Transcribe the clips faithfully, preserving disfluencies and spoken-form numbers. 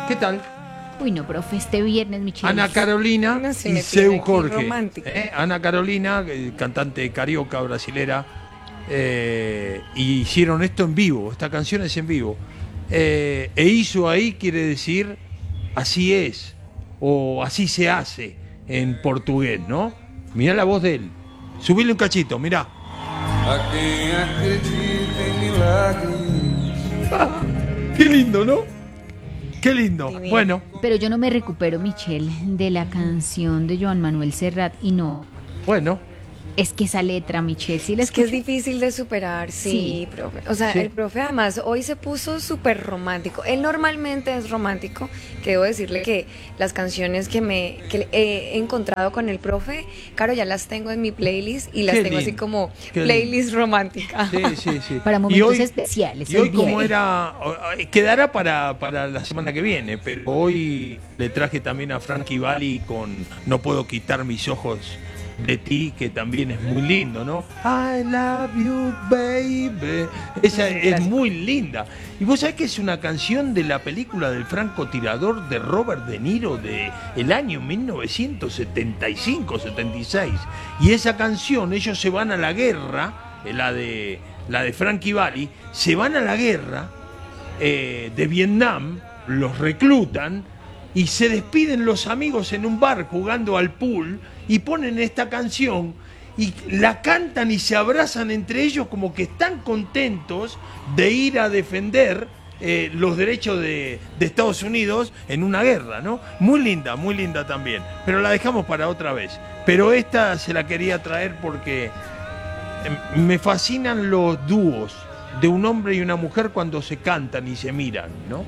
¿Qué tal? Uy, no, profe, este viernes, Michelle. Ana Carolina No se y me Seu tiene aquí Jorge. romántica. ¿Eh? Ana Carolina, eh, cantante carioca brasilera, eh, y hicieron esto en vivo, esta canción es en vivo. Eh, e hizo ahí quiere decir así es, o así se hace en portugués, ¿no? Mirá la voz de él. Subile un cachito, mirá. A quem acredita em milagres. Ah, qué lindo, ¿no? Qué lindo. Divino. Bueno, Pero yo no me recupero, Michelle, de la canción de Joan Manuel Serrat y no. bueno. Es que esa letra, Michelle, sí la Es que es escucho. difícil de superar, sí, Sí. profe. O sea, Sí. el profe además hoy se puso súper romántico. Él normalmente es romántico, que debo decirle que las canciones que me que he encontrado con el profe, claro, ya las tengo en mi playlist y las Qué tengo así lindo, como qué playlist romántica. Sí, sí, sí. Para Y momentos hoy- especiales. Y hoy el como viernes. era, quedará para, para la semana que viene, pero hoy le traje también a Frankie Valli con No puedo quitar mis ojos de ti, que también es muy lindo, ¿no? I love you, baby. Esa Es un es clásico. muy linda. Y vos sabés que es una canción de la película del francotirador de Robert De Niro de el año mil novecientos setenta y cinco, setenta y seis. Y esa canción, ellos se van a la guerra, eh, la de, la de Frankie Valli, se van a la guerra eh, de Vietnam, los reclutan y se despiden los amigos en un bar jugando al pool y ponen esta canción y la cantan y se abrazan entre ellos como que están contentos de ir a defender eh, los derechos de, de Estados Unidos en una guerra, ¿no? Muy linda, muy linda también, pero la dejamos para otra vez. Pero esta se la quería traer porque eh, me fascinan los dúos de un hombre y una mujer cuando se cantan y se miran, ¿no?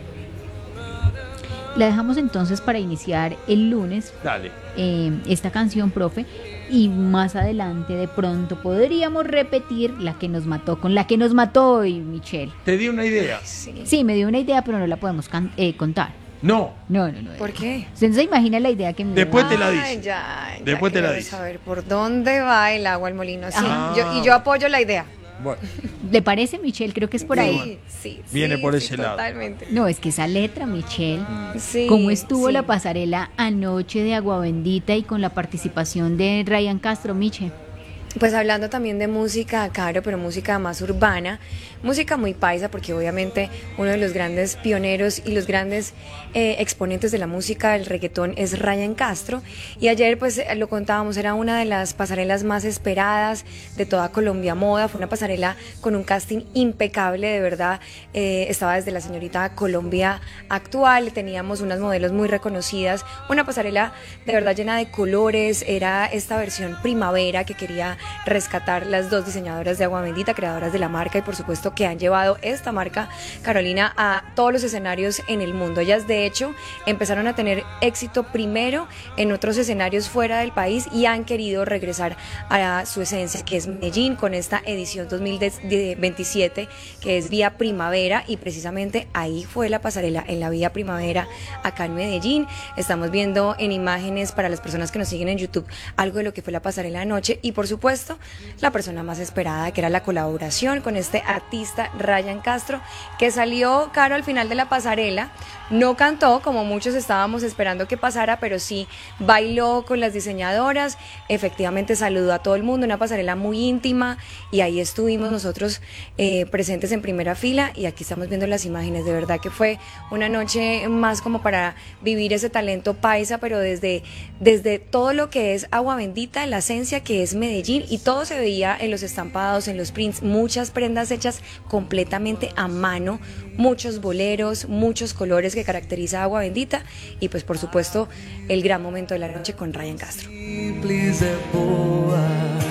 La dejamos entonces para iniciar el lunes Dale. eh, esta canción, profe, y más adelante de pronto podríamos repetir la que nos mató, con la que nos mató hoy, Michelle. Te di una idea. Sí. Sí, me dio una idea, pero no la podemos can- eh, contar. No, No, no, no. ¿Por qué? Usted no se imagina la idea que me dio. Después te la Ay, dice. ya, ya Después te la quiero dice. saber por dónde va el agua al molino. Sí, Ah. yo, y yo apoyo la idea. bueno, ¿Le parece, Michelle? Creo que es por ahí. Sí, sí, Viene sí, por sí, ese lado. Totalmente. No, es que esa letra, Michelle. Sí, ¿Cómo estuvo sí. la pasarela anoche de Agua Bendita y con la participación de Ryan Castro, Miche? Pues hablando también de música, Caro, pero música más urbana, música muy paisa, porque obviamente uno de los grandes pioneros y los grandes eh, exponentes de la música del reggaetón es Ryan Castro. Y ayer, pues eh, lo contábamos, era una de las pasarelas más esperadas de toda Colombia Moda. Fue una pasarela con un casting impecable, de verdad. Eh, estaba desde la señorita Colombia actual, teníamos unas modelos muy reconocidas, una pasarela de verdad llena de colores. Era esta versión primavera que quería rescatar las dos diseñadoras de Agua Bendita, creadoras de la marca y por supuesto que han llevado esta marca, Carolina, a todos los escenarios en el mundo. Ellas de hecho empezaron a tener éxito primero en otros escenarios fuera del país y han querido regresar a su esencia, que es Medellín, con esta edición dos mil veintisiete que es Vía Primavera, y precisamente ahí fue la pasarela, en la Vía Primavera acá en Medellín. Estamos viendo en imágenes para las personas que nos siguen en YouTube algo de lo que fue la pasarela anoche y por supuesto la persona más esperada, que era la colaboración con este artista Ryan Castro, que salió, Caro, al final de la pasarela. No cantó como muchos estábamos esperando que pasara, pero sí bailó con las diseñadoras, efectivamente saludó a todo el mundo, una pasarela muy íntima, y ahí estuvimos nosotros eh, presentes en primera fila, y aquí estamos viendo las imágenes. De verdad que fue una noche más como para vivir ese talento paisa, pero desde, desde todo lo que es Agua Bendita, la esencia que es Medellín, y todo se veía en los estampados, en los prints, muchas prendas hechas completamente a mano, muchos boleros, muchos colores que caracteriza Agua Bendita, y pues por supuesto el gran momento de la noche con Ryan Castro. Simples é boa,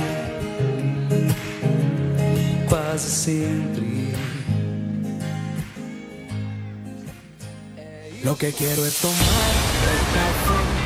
quase sempre. Lo que quiero es tomar el café.